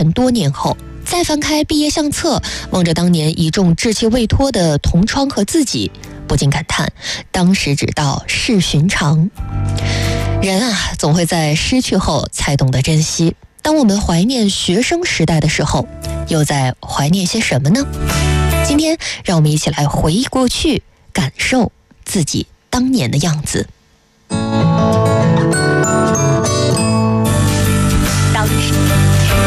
同多年后，再翻开毕业相册，望着当年一众稚气未脱的同窗和自己，不禁感叹，当时只道是寻常。人啊，总会在失去后才懂得珍惜。当我们怀念学生时代的时候，又在怀念些什么呢？今天让我们一起来回忆过去，感受自己当年的样子。